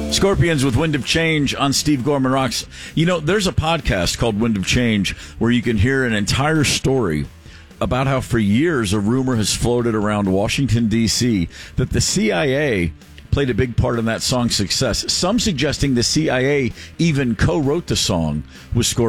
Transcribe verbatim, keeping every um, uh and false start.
Scorpions with Wind of Change on Steve Gorman Rocks. You know, there's a podcast called Wind of Change where you can hear an entire story about how for years a rumor has floated around Washington, D C that the C I A played a big part in that song's success. Some suggesting the C I A even co-wrote the song with Scorpions.